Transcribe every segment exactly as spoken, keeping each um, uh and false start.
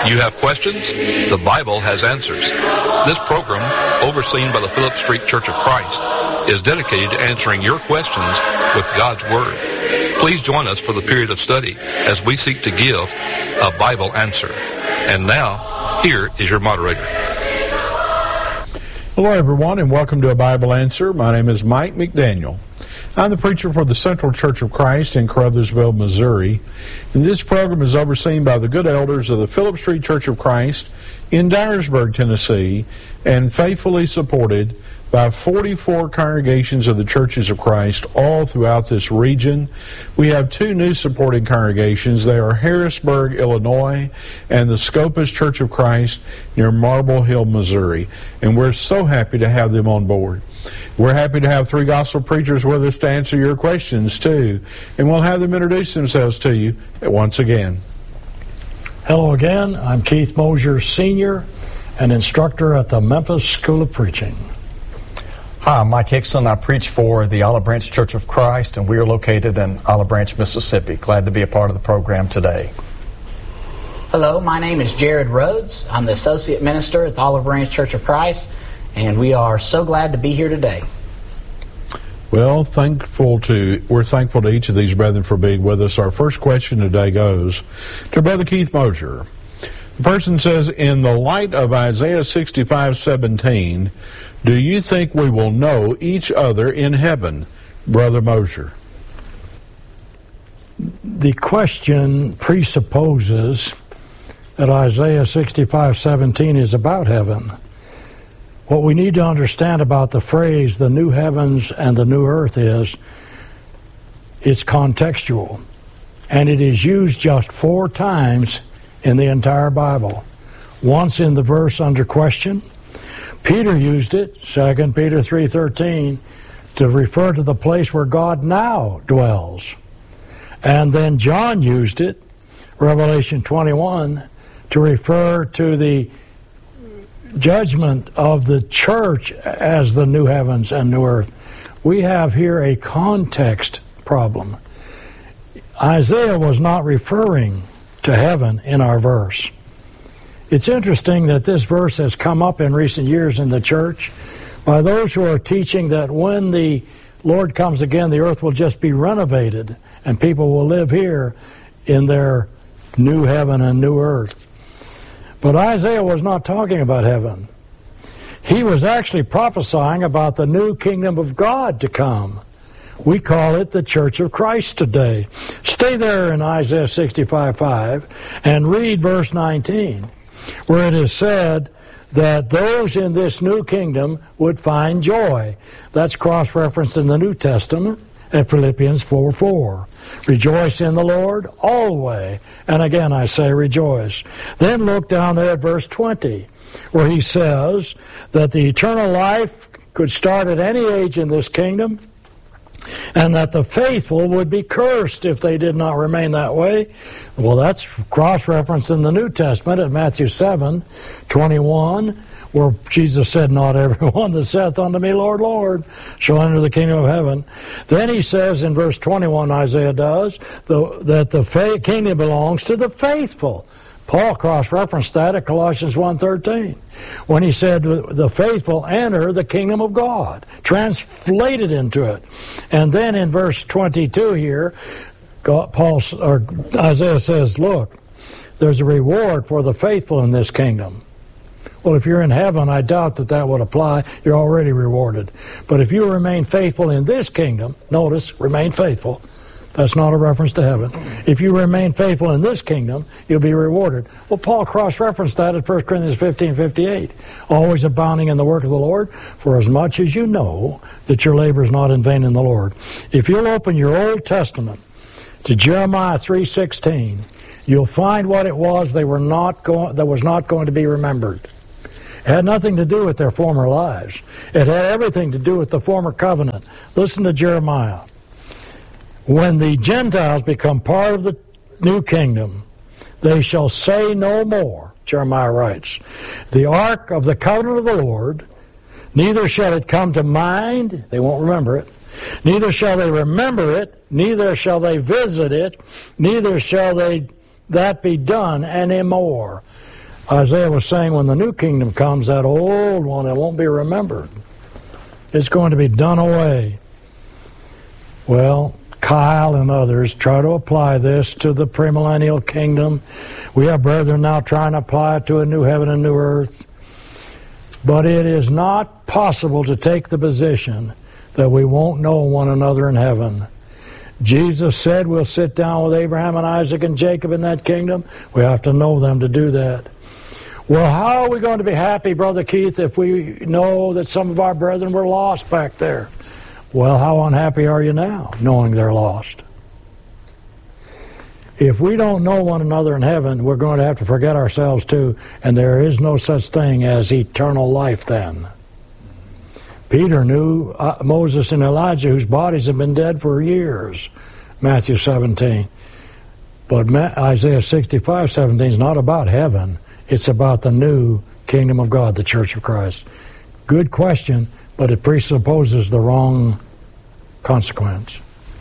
You have questions? The Bible has answers. This program, overseen by the Phillips Street Church of Christ, is dedicated to answering your questions with God's Word. Please join us for the period of study as we seek to give a Bible answer. And now, here is your moderator. Hello, everyone, and welcome to A Bible Answer. My name is Mike McDaniel. I'm the preacher for the Central Church of Christ in Caruthersville, Missouri. And this program is overseen by the good elders of the Phillips Street Church of Christ in Dyersburg, Tennessee, and faithfully supported by forty-four congregations of the Churches of Christ all throughout this region. We have two new supporting congregations. They are Harrisburg, Illinois, and the Scopus Church of Christ near Marble Hill, Missouri. And we're so happy to have them on board. We're happy to have three gospel preachers with us to answer your questions, too. And we'll have them introduce themselves to you once again. Hello again. I'm Keith Mosier, Senior, an instructor at the Memphis School of Preaching. Hi, I'm Mike Hickson. I preach for the Olive Branch Church of Christ, and we are located in Olive Branch, Mississippi. Glad to be a part of the program today. Hello, my name is Jared Rhodes. I'm the Associate Minister at the Olive Branch Church of Christ, and we are so glad to be here today. Well, thankful to we're thankful to each of these brethren for being with us. Our first question today goes to Brother Keith Mosier. The person says, in the light of Isaiah sixty-five seventeen, do you think we will know each other in heaven, Brother Mosier? The question presupposes that Isaiah sixty-five seventeen is about heaven. What we need to understand about the phrase, the new heavens and the new earth, is it's contextual. And it is used just four times in the entire Bible. Once in the verse under question. Peter used it, Second Peter three thirteen, to refer to the place where God now dwells. And then John used it, Revelation twenty-one, to refer to the judgment of the church as the new heavens and new earth. We have here a context problem. Isaiah was not referring to heaven in our verse. It's interesting that this verse has come up in recent years in the church by those who are teaching that when the Lord comes again, the earth will just be renovated and people will live here in their new heaven and new earth. But Isaiah was not talking about heaven. He was actually prophesying about the new kingdom of God to come. We call it the Church of Christ today. Stay there in Isaiah sixty-five five and read verse nineteen, where it is said that those in this new kingdom would find joy. That's cross-referenced in the New Testament at Philippians four four. Rejoice in the Lord always. And again I say rejoice. Then look down there at verse twenty, where he says that the eternal life could start at any age in this kingdom, and that the faithful would be cursed if they did not remain that way. Well, that's cross-referenced in the New Testament at Matthew seven twenty-one, where Jesus said, not everyone that saith unto me, Lord, Lord, shall enter the kingdom of heaven. Then he says in verse twenty-one, Isaiah does, the, that the fa- kingdom belongs to the faithful. Paul cross-referenced that at Colossians one thirteen, when he said the faithful enter the kingdom of God, translated into it. And then in verse twenty-two here, God, Paul or Isaiah says, look, there's a reward for the faithful in this kingdom. Well, if you're in heaven, I doubt that that would apply. You're already rewarded. But if you remain faithful in this kingdom, notice, remain faithful. That's not a reference to heaven. If you remain faithful in this kingdom, you'll be rewarded. Well, Paul cross-referenced that at First Corinthians fifteen fifty-eight. Always abounding in the work of the Lord, for as much as you know that your labor is not in vain in the Lord. If you'll open your Old Testament to Jeremiah three sixteen, you'll find what it was they were not going, that was not going to be remembered. It had nothing to do with their former lives. It had everything to do with the former covenant. Listen to Jeremiah. When the Gentiles become part of the new kingdom, they shall say no more, Jeremiah writes, the ark of the covenant of the Lord, neither shall it come to mind, they won't remember it, neither shall they remember it, neither shall they visit it, neither shall they that be done any more. Isaiah was saying when the new kingdom comes, that old one, it won't be remembered. It's going to be done away. Well, Kyle and others try to apply this to the premillennial kingdom. We have brethren now trying to apply it to a new heaven and new earth. But it is not possible to take the position that we won't know one another in heaven. Jesus said we'll sit down with Abraham and Isaac and Jacob in that kingdom. We have to know them to do that. Well, how are we going to be happy, Brother Keith, if we know that some of our brethren were lost back there? Well, how unhappy are you now, knowing they're lost? If we don't know one another in heaven, we're going to have to forget ourselves too, and there is no such thing as eternal life then. Peter knew uh, Moses and Elijah, whose bodies have been dead for years, Matthew seventeen. But Ma- Isaiah sixty-five seventeen is not about heaven. It's about the new kingdom of God, the Church of Christ. Good question, but it presupposes the wrong consequence.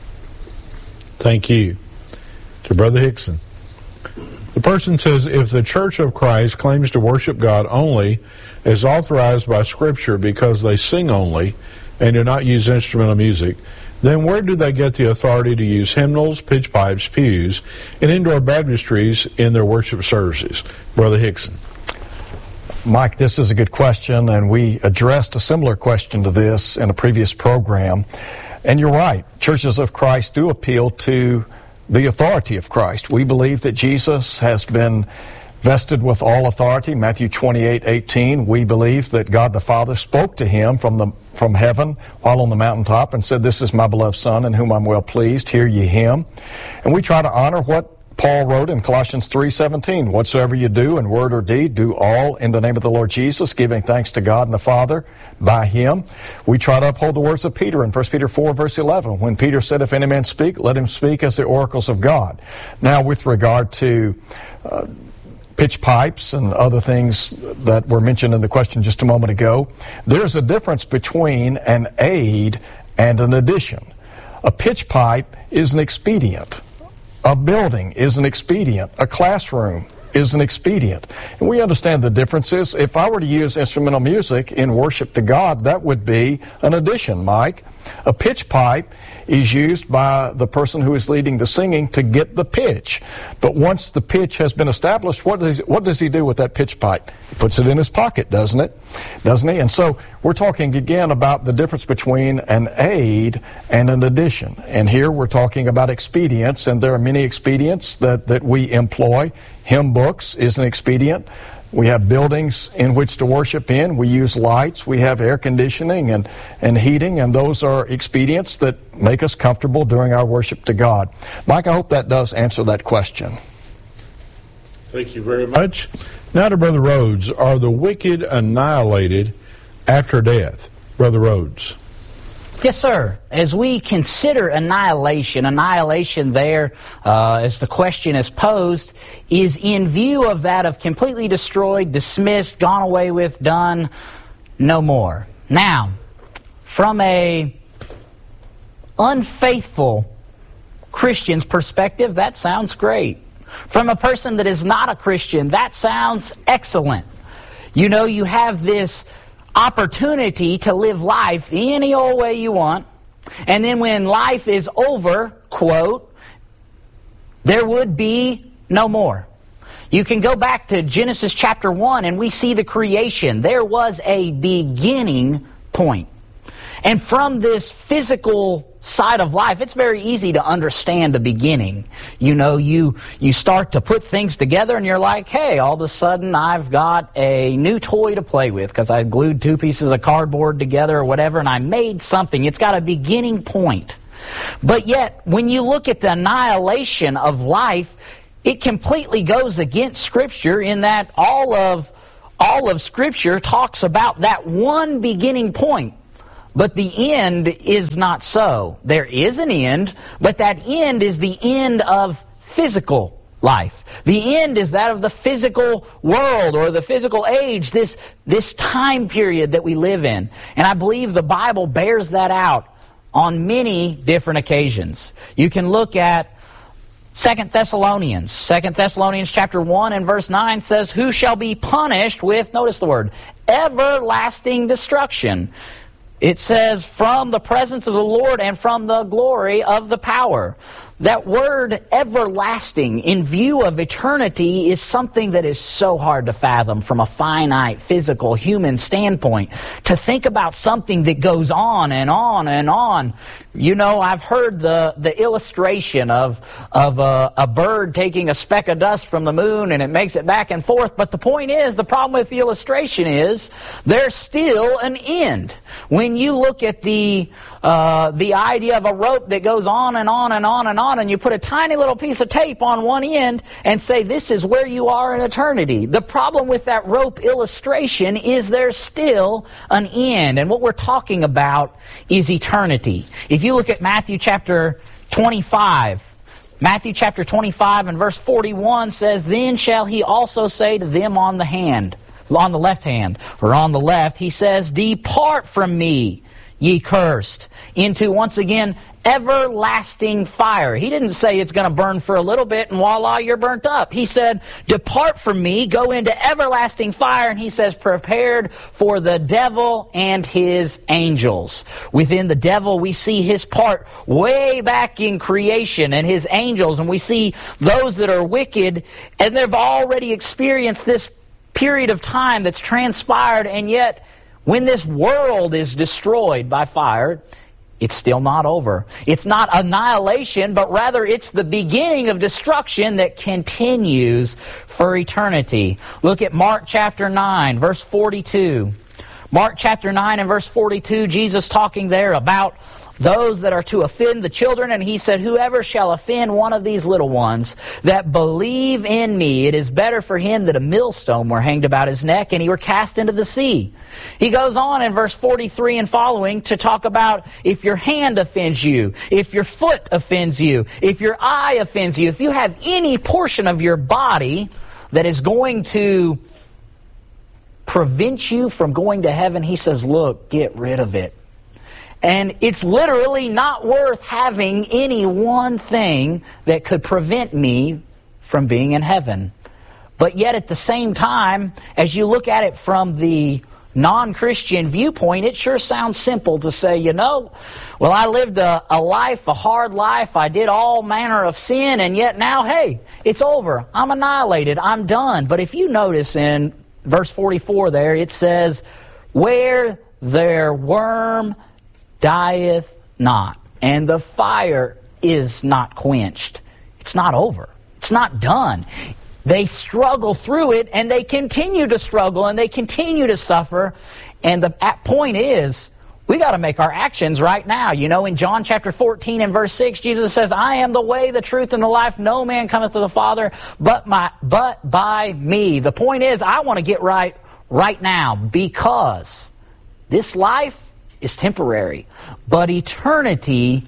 Thank you. To Brother Hickson. The person says, if the Church of Christ claims to worship God only as authorized by Scripture because they sing only and do not use instrumental music, then where do they get the authority to use hymnals, pitch pipes, pews, and indoor baptistries in their worship services? Brother Hickson. Mike, this is a good question, and we addressed a similar question to this in a previous program. And you're right, churches of Christ do appeal to the authority of Christ. We believe that Jesus has been vested with all authority. Matthew twenty-eight eighteen, we believe that God the Father spoke to him from the from heaven while on the mountaintop and said, "This is my beloved Son in whom I'm well pleased. Hear ye him." And we try to honor what Paul wrote in Colossians three seventeen, "Whatsoever you do in word or deed, do all in the name of the Lord Jesus, giving thanks to God and the Father by him." We try to uphold the words of Peter in First Peter four, verse eleven, when Peter said, "If any man speak, let him speak as the oracles of God." Now, with regard to uh, pitch pipes and other things that were mentioned in the question just a moment ago, there's a difference between an aid and an addition. A pitch pipe is an expedient. A building is an expedient. A classroom is an expedient. And we understand the differences. If I were to use instrumental music in worship to God, that would be an addition, Mike. A pitch pipe is used by the person who is leading the singing to get the pitch. But once the pitch has been established, what does he, what does he do with that pitch pipe? He puts it in his pocket, doesn't it? Doesn't he? And so we're talking again about the difference between an aid and an addition. And here we're talking about expedients, and there are many expedients that, that we employ. Hymn books is an expedient. We have buildings in which to worship in. We use lights. We have air conditioning and, and heating, and those are expedients that make us comfortable during our worship to God. Mike, I hope that does answer that question. Thank you very much. Now to Brother Rhodes. Are the wicked annihilated after death? Brother Rhodes. Yes, sir. As we consider annihilation, annihilation there, uh, as the question is posed, is in view of that of completely destroyed, dismissed, gone away with, done, no more. Now, from a unfaithful Christian's perspective, that sounds great. From a person that is not a Christian, that sounds excellent. You know, you have this opportunity to live life any old way you want, and then when life is over, quote, there would be no more. You can go back to Genesis chapter one and we see the creation. There was a beginning point. And from this physical side of life, it's very easy to understand a beginning. You know, you you start to put things together and you're like, hey, all of a sudden I've got a new toy to play with because I glued two pieces of cardboard together or whatever and I made something. It's got a beginning point. But yet, when you look at the annihilation of life, it completely goes against Scripture in that all of all of Scripture talks about that one beginning point. But the end is not so. There is an end, but that end is the end of physical life. The end is that of the physical world or the physical age, this, this time period that we live in. And I believe the Bible bears that out on many different occasions. You can look at Second Thessalonians. Second Thessalonians chapter one and verse nine says, who shall be punished with, notice the word, everlasting destruction. It says, from the presence of the Lord and from the glory of the power. That word everlasting in view of eternity is something that is so hard to fathom from a finite, physical, human standpoint. To think about something that goes on and on and on. You know, I've heard the, the illustration of, of a, a bird taking a speck of dust from the moon and it makes it back and forth. But the point is, the problem with the illustration is, there's still an end. When you look at the, uh, the idea of a rope that goes on and on and on and on, and you put a tiny little piece of tape on one end and say, this is where you are in eternity. The problem with that rope illustration is there's still an end. And what we're talking about is eternity. If you look at Matthew chapter twenty-five, Matthew chapter twenty-five and verse forty-one says, then shall he also say to them on the hand, on the left hand, or on the left, he says, depart from me, ye cursed, into, once again, everlasting fire. He didn't say it's going to burn for a little bit and voila, you're burnt up. He said, depart from me, go into everlasting fire. And he says, prepared for the devil and his angels. Within the devil, we see his part way back in creation and his angels. And we see those that are wicked, and they've already experienced this period of time that's transpired. And yet, when this world is destroyed by fire, it's still not over. It's not annihilation, but rather it's the beginning of destruction that continues for eternity. Look at Mark chapter nine, verse forty-two. Mark chapter nine and verse forty-two, Jesus talking there about those that are to offend the children, and he said, whoever shall offend one of these little ones that believe in me, it is better for him that a millstone were hanged about his neck and he were cast into the sea. He goes on in verse forty-three and following to talk about if your hand offends you, if your foot offends you, if your eye offends you, if you have any portion of your body that is going to prevent you from going to heaven, he says, look, get rid of it. And it's literally not worth having any one thing that could prevent me from being in heaven. But yet at the same time, as you look at it from the non-Christian viewpoint, it sure sounds simple to say, you know, well, I lived a, a life, a hard life, I did all manner of sin, and yet now, hey, it's over. I'm annihilated. I'm done. But if you notice in verse forty-four there, it says, where their worm dieth not, and the fire is not quenched. It's not over. It's not done. They struggle through it, and they continue to struggle, and they continue to suffer. And the point is, we got to make our actions right now. You know, in John chapter fourteen and verse six, Jesus says, I am the way, the truth, and the life. No man cometh to the Father but my but by me. The point is, I want to get right right now, because this life is temporary, but eternity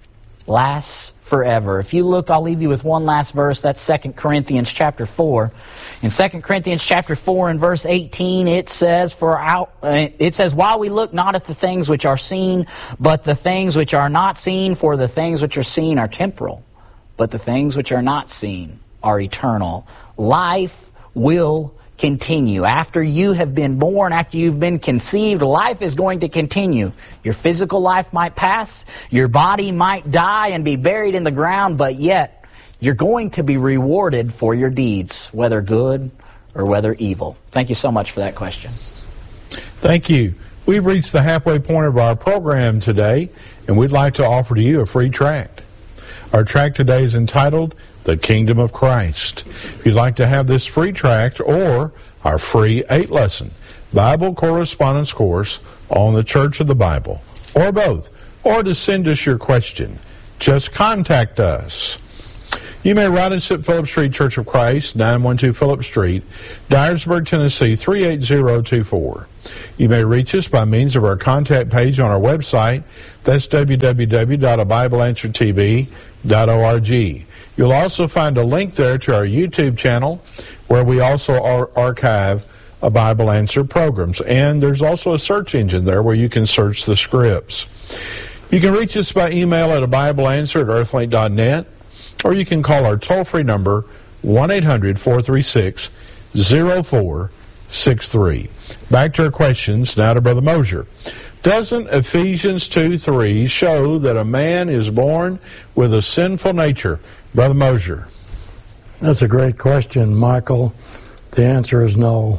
lasts forever. If you look, I'll leave you with one last verse. That's Second Corinthians chapter four. In Second Corinthians chapter four and verse eighteen, it says, "For our, uh, it says, while we look not at the things which are seen, but the things which are not seen, for the things which are seen are temporal, but the things which are not seen are eternal." Life will continue. After you have been born, after you've been conceived, life is going to continue. Your physical life might pass, your body might die and be buried in the ground, but yet you're going to be rewarded for your deeds, whether good or whether evil. Thank you so much for that question. Thank you. We've reached the halfway point of our program today, and we'd like to offer to you a free tract. Our tract today is entitled The Kingdom of Christ. If you'd like to have this free tract or our free eight-lesson Bible correspondence course on the Church of the Bible, or both, or to send us your question, just contact us. You may write us at Phillips Street Church of Christ, nine one two Phillips Street, Dyersburg, Tennessee, three eight zero two four. You may reach us by means of our contact page on our website. That's w w w dot a bible answer t v dot org. You'll also find a link there to our YouTube channel, where we also ar- archive a Bible Answer programs. And there's also a search engine there where you can search the scripts. You can reach us by email at a bible answer at earthlink dot net. or you can call our toll-free number, one eight hundred, four three six, zero four six three. Back to our questions, now to Brother Mosier. Doesn't Ephesians two three show that a man is born with a sinful nature? Brother Mosier. That's a great question, Michael. The answer is no.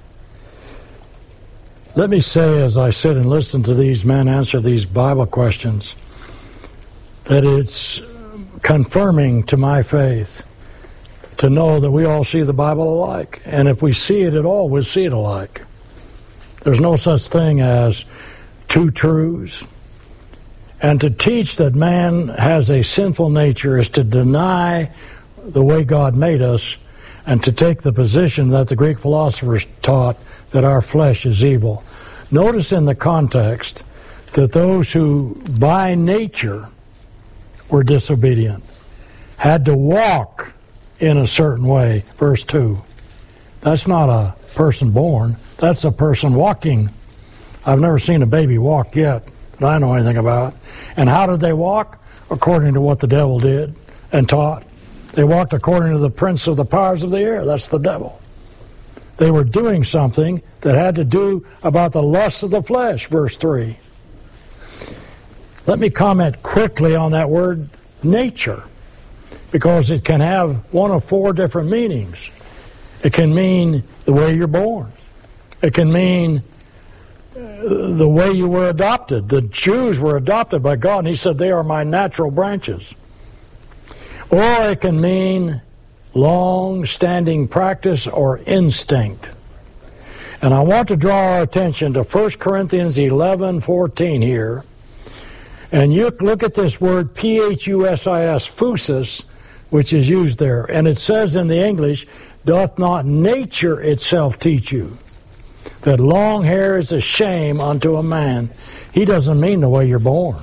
Let me say, as I sit and listen to these men answer these Bible questions, that it's confirming to my faith to know that we all see the Bible alike. And if we see it at all, we'll see it alike. There's no such thing as two truths. And to teach that man has a sinful nature is to deny the way God made us and to take the position that the Greek philosophers taught that our flesh is evil. Notice in the context that those who by nature were disobedient had to walk in a certain way, verse two. That's not a person born, that's a person walking. I've never seen a baby walk yet that I know anything about. And how did they walk? According to what the devil did and taught. They walked according to the prince of the powers of the air. That's the devil. They were doing something that had to do about the lusts of the flesh, verse three. Let me comment quickly on that word nature, because it can have one of four different meanings. It can mean the way you're born. It can mean the way you were adopted. The Jews were adopted by God, and he said, they are my natural branches. Or it can mean long-standing practice or instinct. And I want to draw our attention to First Corinthians eleven fourteen here. And you look at this word P H U S I S, phusis, which is used there. And it says in the English, doth not nature itself teach you that long hair is a shame unto a man? He doesn't mean the way you're born.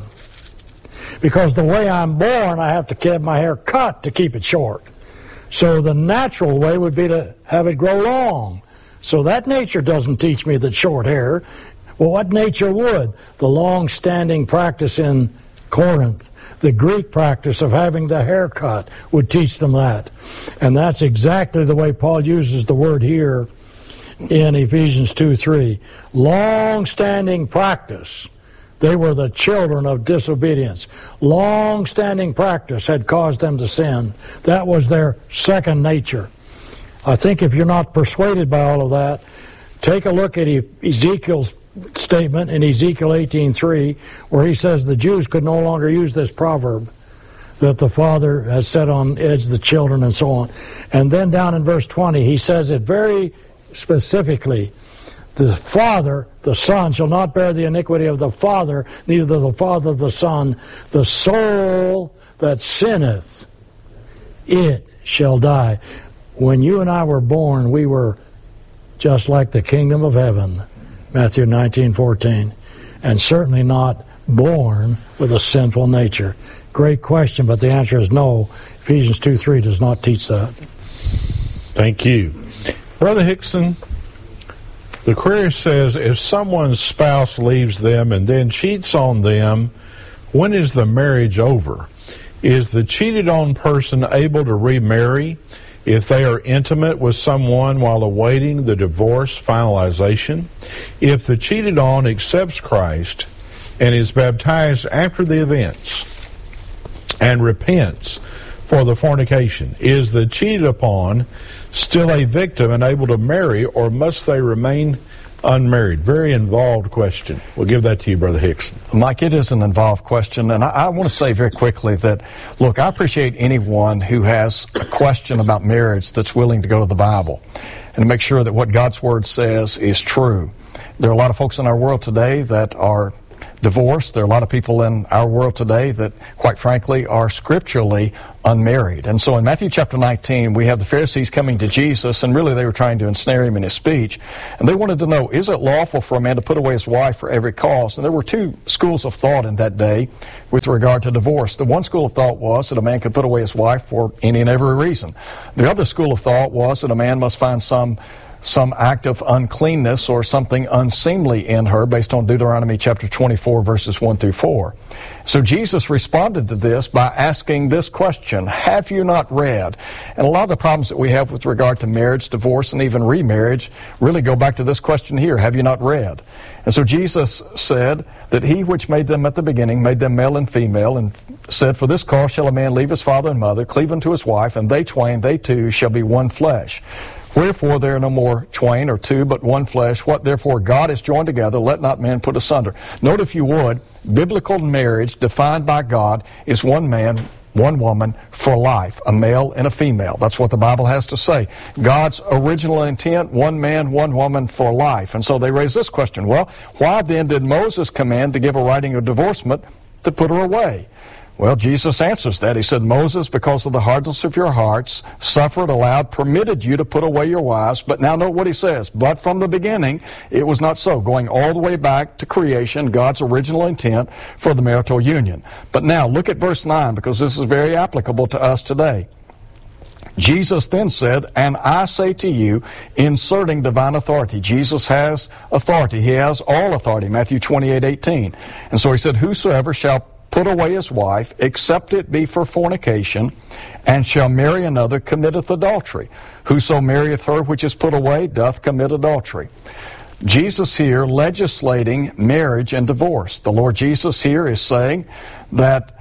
Because the way I'm born, I have to have my hair cut to keep it short. So the natural way would be to have it grow long. So that nature doesn't teach me that short hair. Well, what nature would? The long-standing practice in Corinth, the Greek practice of having the hair cut would teach them that. And that's exactly the way Paul uses the word here in Ephesians two three. Long-standing practice. They were the children of disobedience. Long-standing practice had caused them to sin. That was their second nature. I think if you're not persuaded by all of that, take a look at Ezekiel's statement in Ezekiel eighteen three, where he says the Jews could no longer use this proverb that the father has set on edge the children and so on. And then down in verse twenty, he says it very specifically. The father, the son, shall not bear the iniquity of the father, neither the father of the son. The soul that sinneth, it shall die. When you and I were born, we were just like the kingdom of heaven, Matthew nineteen fourteen, and certainly not born with a sinful nature. Great question, but the answer is no. Ephesians two three does not teach that. Thank you. Brother Hickson, the query says, if someone's spouse leaves them and then cheats on them, when is the marriage over? Is the cheated on person able to remarry if they are intimate with someone while awaiting the divorce finalization? If the cheated on accepts Christ and is baptized after the events and repents for the fornication, is the cheated upon still a victim and able to marry, or must they remain unmarried? Very involved question. We'll give that to you, Brother Hickson. Mike, it is an involved question, and I, I want to say very quickly that, look, I appreciate anyone who has a question about marriage that's willing to go to the Bible and make sure that what God's Word says is true. There are a lot of folks in our world today that are divorced. There are a lot of people in our world today that, quite frankly, are scripturally unmarried. And so in Matthew chapter nineteen, we have the Pharisees coming to Jesus, and really they were trying to ensnare him in his speech. And they wanted to know, is it lawful for a man to put away his wife for every cause? And there were two schools of thought in that day with regard to divorce. The one school of thought was that a man could put away his wife for any and every reason. The other school of thought was that a man must find some some act of uncleanness or something unseemly in her based on Deuteronomy chapter twenty-four, verses one through four. So Jesus responded to this by asking this question, have you not read? And a lot of the problems that we have with regard to marriage, divorce, and even remarriage really go back to this question here, have you not read? And so Jesus said that he which made them at the beginning made them male and female, and said, for this cause shall a man leave his father and mother, cleave unto his wife, and they twain, they two, shall be one flesh. Wherefore there are no more twain or two, but one flesh. What therefore God has joined together, let not man put asunder. Note, if you would, biblical marriage defined by God is one man, one woman for life, a male and a female. That's what the Bible has to say. God's original intent, one man, one woman for life. And so they raise this question, well, why then did Moses command to give a writing of divorcement to put her away? Well, Jesus answers that. He said, Moses, because of the hardness of your hearts, suffered, allowed, permitted you to put away your wives. But now note what he says. But from the beginning, it was not so. Going all the way back to creation, God's original intent for the marital union. But now look at verse nine, because this is very applicable to us today. Jesus then said, and I say to you, inserting divine authority. Jesus has authority. He has all authority. Matthew twenty-eight eighteen. And so he said, whosoever shall put away his wife, except it be for fornication, and shall marry another, committeth adultery. Whoso marrieth her which is put away doth commit adultery. Jesus here legislating marriage and divorce. The Lord Jesus here is saying that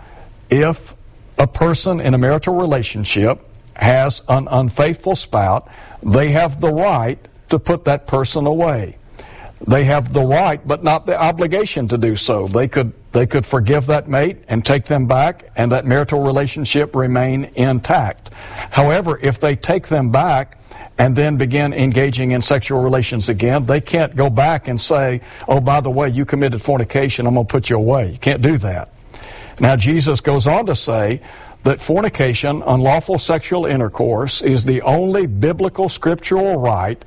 if a person in a marital relationship has an unfaithful spouse, they have the right to put that person away. They have the right, but not the obligation to do so. They could they could forgive that mate and take them back, and that marital relationship remain intact. However, if they take them back and then begin engaging in sexual relations again, they can't go back and say, oh, by the way, you committed fornication, I'm going to put you away. You can't do that. Now, Jesus goes on to say that fornication, unlawful sexual intercourse, is the only biblical scriptural right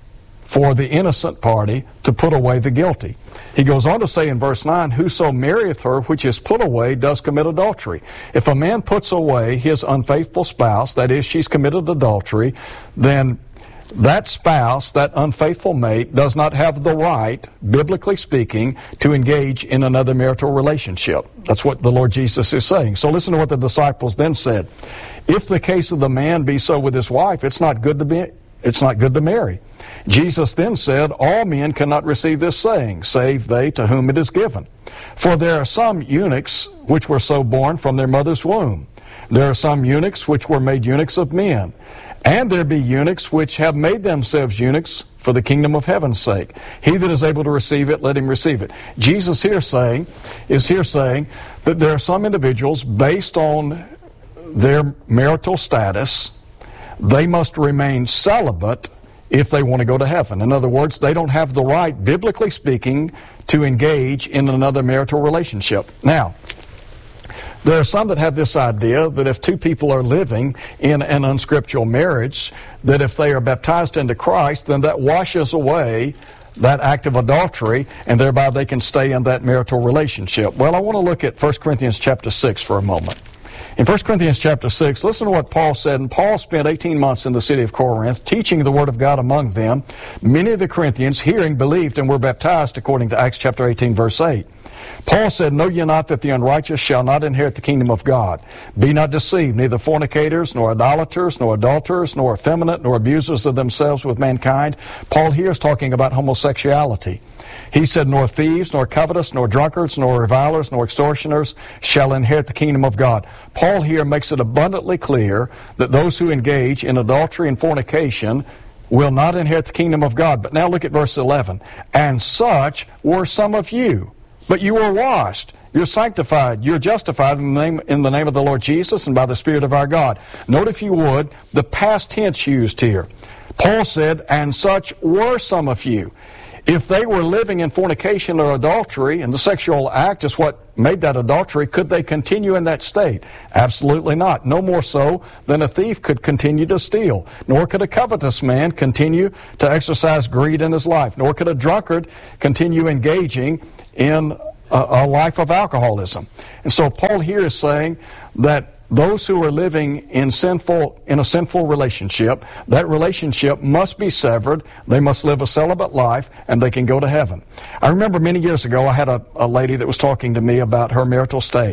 for the innocent party to put away the guilty. He goes on to say in verse nine, whoso marrieth her which is put away does commit adultery. If a man puts away his unfaithful spouse, that is, she's committed adultery, then that spouse, that unfaithful mate, does not have the right, biblically speaking, to engage in another marital relationship. That's what the Lord Jesus is saying. So listen to what the disciples then said. If the case of the man be so with his wife, it's not good to be, it's not good to marry. Jesus then said, all men cannot receive this saying, save they to whom it is given. For there are some eunuchs which were so born from their mother's womb. There are some eunuchs which were made eunuchs of men. And there be eunuchs which have made themselves eunuchs for the kingdom of heaven's sake. He that is able to receive it, let him receive it. Jesus here saying, is here saying that there are some individuals, based on their marital status, they must remain celibate if they want to go to heaven. In other words, they don't have the right, biblically speaking, to engage in another marital relationship. Now, there are some that have this idea that if two people are living in an unscriptural marriage, that if they are baptized into Christ, then that washes away that act of adultery, and thereby they can stay in that marital relationship. Well, I want to look at First Corinthians chapter six for a moment. In First Corinthians chapter six, listen to what Paul said. And Paul spent eighteen months in the city of Corinth, teaching the word of God among them. Many of the Corinthians, hearing, believed, and were baptized, according to Acts chapter eighteen, verse eight. Paul said, know ye not that the unrighteous shall not inherit the kingdom of God? Be not deceived, neither fornicators, nor idolaters, nor adulterers, nor effeminate, nor abusers of themselves with mankind. Paul here is talking about homosexuality. He said, nor thieves, nor covetous, nor drunkards, nor revilers, nor extortioners shall inherit the kingdom of God. Paul here makes it abundantly clear that those who engage in adultery and fornication will not inherit the kingdom of God. But now look at verse eleven. And such were some of you, but you were washed, you're sanctified, you're justified in the name, in the name of the Lord Jesus and by the Spirit of our God. Note, if you would, the past tense used here. Paul said, and such were some of you. If they were living in fornication or adultery, and the sexual act is what made that adultery, could they continue in that state? Absolutely not. No more so than a thief could continue to steal. Nor could a covetous man continue to exercise greed in his life. Nor could a drunkard continue engaging in a, a life of alcoholism. And so Paul here is saying that those who are living in sinful in a sinful relationship, that relationship must be severed. They must live a celibate life, and they can go to heaven. I remember many years ago, I had a, a lady that was talking to me about her marital state.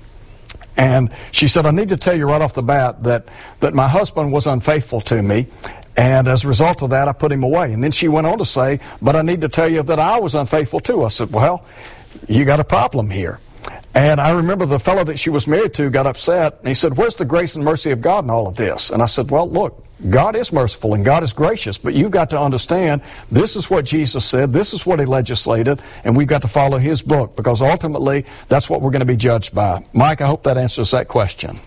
And she said, I need to tell you right off the bat that, that my husband was unfaithful to me, and as a result of that, I put him away. And then she went on to say, but I need to tell you that I was unfaithful too. I said, well, you got a problem here. And I remember the fellow that she was married to got upset, and he said, where's the grace and mercy of God in all of this? And I said, well, look, God is merciful and God is gracious, but you've got to understand this is what Jesus said, this is what he legislated, and we've got to follow his book, because ultimately that's what we're going to be judged by. Mike, I hope that answers that question.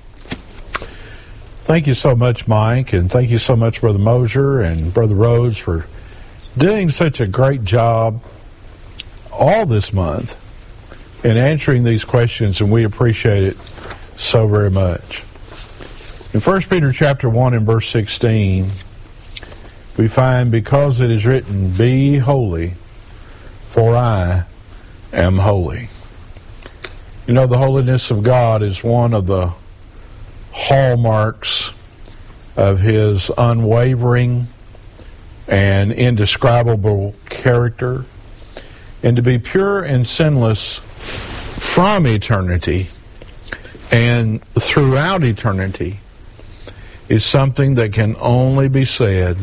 Thank you so much, Mike, and thank you so much, Brother Mosier and Brother Rhodes, for doing such a great job all this month in answering these questions, and we appreciate it so very much. In First Peter chapter one and verse sixteen, we find, because it is written, be holy, for I am holy. You know, the holiness of God is one of the hallmarks of his unwavering and indescribable character. And to be pure and sinless from eternity and throughout eternity is something that can only be said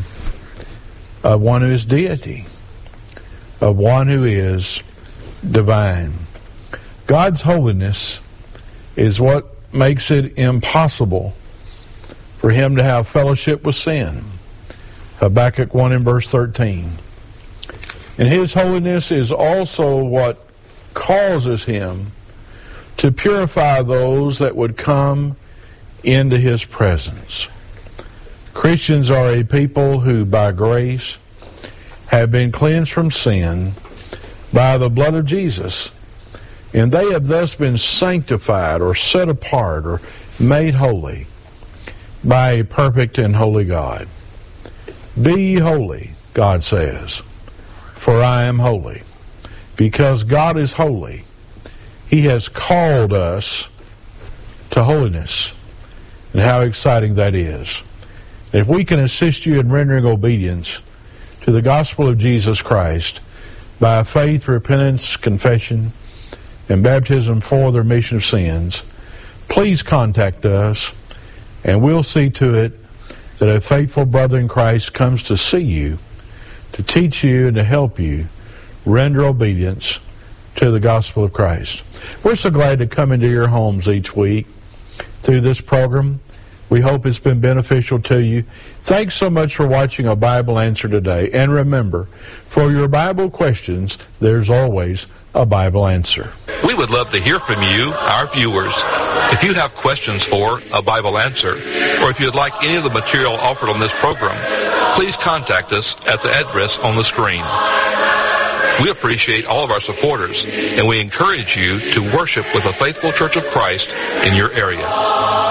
of one who is deity, of one who is divine. God's holiness is what makes it impossible for him to have fellowship with sin. Habakkuk one and verse thirteen. And his holiness is also what causes him to purify those that would come into his presence. Christians are a people who, by grace, have been cleansed from sin by the blood of Jesus, and they have thus been sanctified or set apart or made holy by a perfect and holy God. Be ye holy, God says, for I am holy. Because God is holy, he has called us to holiness. And how exciting that is. If we can assist you in rendering obedience to the gospel of Jesus Christ by faith, repentance, confession, and baptism for the remission of sins, please contact us, and we'll see to it that a faithful brother in Christ comes to see you, to teach you and to help you render obedience to the gospel of Christ. We're so glad to come into your homes each week through this program. We hope it's been beneficial to you. Thanks so much for watching A Bible Answer today. And remember, for your Bible questions, there's always a Bible answer. We would love to hear from you, our viewers. If you have questions for A Bible Answer, or if you'd like any of the material offered on this program, please contact us at the address on the screen. We appreciate all of our supporters, and we encourage you to worship with a faithful Church of Christ in your area.